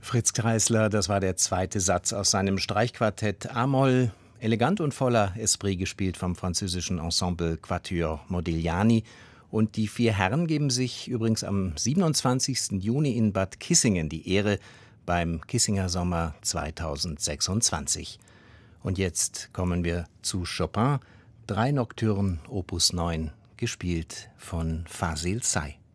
Fritz Kreisler, das war der zweite Satz aus seinem Streichquartett A-Moll. Elegant und voller Esprit gespielt vom französischen Ensemble Quatuor Modigliani. Und die vier Herren geben sich übrigens am 27. Juni in Bad Kissingen die Ehre beim Kissinger Sommer 2026. Und jetzt kommen wir zu Chopin, 3 Nocturnen Opus 9, gespielt von Fazil Say.